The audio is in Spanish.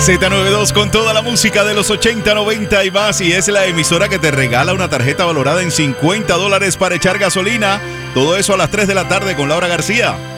Z92 con toda la música de los 80, 90 y más, y es la emisora que te regala una tarjeta valorada en $50 para echar gasolina. Todo eso a las 3 de la tarde con Laura García.